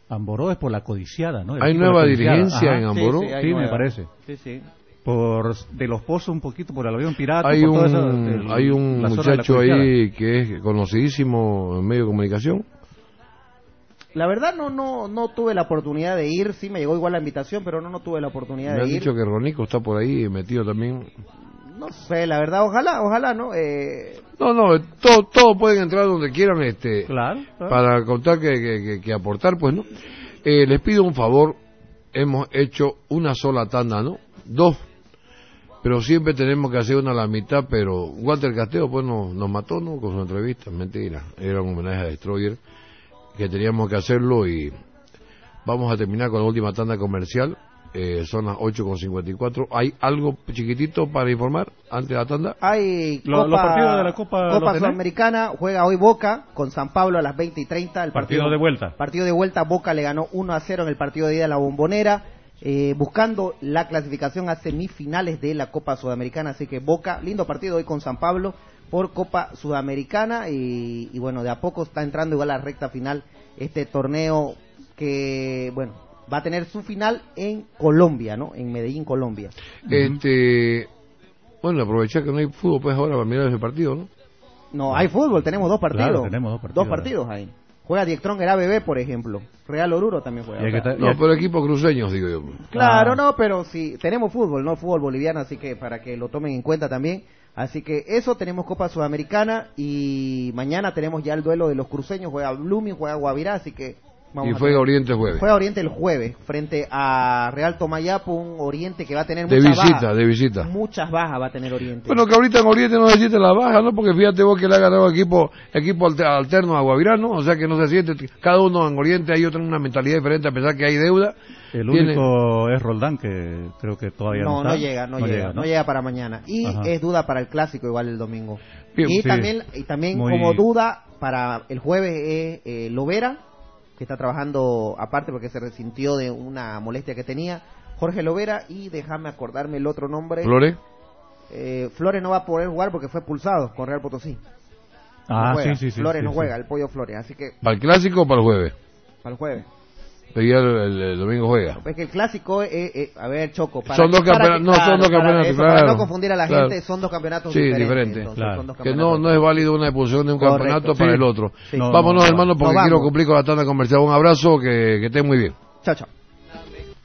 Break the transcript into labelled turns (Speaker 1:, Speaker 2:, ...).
Speaker 1: Amboró es por la codiciada, ¿no?
Speaker 2: ¿Hay nueva dirigencia en Amboró?
Speaker 1: Sí, me parece.
Speaker 3: Sí.
Speaker 1: De los pozos un poquito por el avión pirata.
Speaker 2: Hay
Speaker 1: por
Speaker 2: hay un muchacho ahí que es conocidísimo en medio de comunicación.
Speaker 3: La verdad no tuve la oportunidad de ir, sí me llegó igual la invitación, pero no tuve la oportunidad de ir.
Speaker 2: Me han dicho que Ronico está por ahí metido también.
Speaker 3: No sé, la verdad, ojalá, ¿no?
Speaker 2: Todos pueden entrar donde quieran,
Speaker 1: claro.
Speaker 2: para contar que aportar, pues, ¿no? Les pido un favor, hemos hecho una sola tanda, ¿no? 2, pero siempre tenemos que hacer una a la mitad, pero Walter Casteo, pues, nos mató, ¿no? Con su entrevista, mentira, era un homenaje a Destroyer, que teníamos que hacerlo y vamos a terminar con la última tanda comercial. Son las 8:54. ¿Hay algo chiquitito para informar antes de la tanda?
Speaker 3: Hay
Speaker 1: los partidos de la Copa
Speaker 3: Sudamericana. Juega hoy Boca con San Pablo a las 20:30. El
Speaker 1: partido de vuelta.
Speaker 3: Partido de vuelta. Boca le ganó 1-0 en el partido de ida a la Bombonera, buscando la clasificación a semifinales de la Copa Sudamericana. Así que Boca, lindo partido hoy con San Pablo por Copa Sudamericana. Y bueno, de a poco está entrando igual a la recta final este torneo que, bueno, va a tener su final en Colombia, ¿no? En Medellín, Colombia.
Speaker 2: Bueno, aprovechar que no hay fútbol, pues ahora para mirar ese partido, ¿no?
Speaker 3: No, hay fútbol, tenemos 2 partidos.
Speaker 1: Claro, tenemos 2 partidos.
Speaker 3: 2 partidos ahí. Juega Diektronger ABB, por ejemplo. Real Oruro también juega.
Speaker 2: Pero equipos cruceños, digo yo.
Speaker 3: Claro, no, pero sí, tenemos fútbol, ¿no? Fútbol boliviano, así que para que lo tomen en cuenta también. Así que eso, tenemos Copa Sudamericana y mañana tenemos ya el duelo de los cruceños. Juega Blooming, juega Guavirá, así que...
Speaker 2: Y juega Oriente el jueves.
Speaker 3: Juega Oriente el jueves, frente a Real Tomayapo, un Oriente que va a tener muchas bajas.
Speaker 2: De visita.
Speaker 3: Muchas bajas va a tener Oriente.
Speaker 2: Bueno, que ahorita en Oriente no se siente la baja, ¿no? Porque fíjate vos que le ha ganado equipo alterno a Guavirá, ¿no? O sea que no se siente, cada uno en Oriente hay una mentalidad diferente a pesar que hay deuda.
Speaker 1: El único es Roldán, que creo que todavía no está.
Speaker 3: No llega para mañana. Y es duda para el Clásico igual el domingo.
Speaker 1: Bien,
Speaker 3: y también como duda para el jueves es Lovera, que está trabajando aparte porque se resintió de una molestia que tenía, Jorge Lovera, y déjame acordarme el otro nombre.
Speaker 2: ¿Flores?
Speaker 3: Flores no va a poder jugar porque fue expulsado con Real Potosí.
Speaker 1: Sí.
Speaker 3: Flores no juega, el Pollo Flores, así que...
Speaker 2: ¿Para el Clásico o para el jueves?
Speaker 3: Para el jueves.
Speaker 2: Pero ya el domingo juega.
Speaker 3: Es que el Clásico, a ver, Choco,
Speaker 2: son dos campeonatos,
Speaker 3: para no confundir a la gente, son 2 campeonatos diferentes.
Speaker 2: Entonces, que no es válido una expulsión de un campeonato para el otro.
Speaker 3: Sí.
Speaker 2: Vámonos, hermano, porque quiero cumplir con la tanda comercial. Un abrazo, que estén muy bien.
Speaker 3: Chao.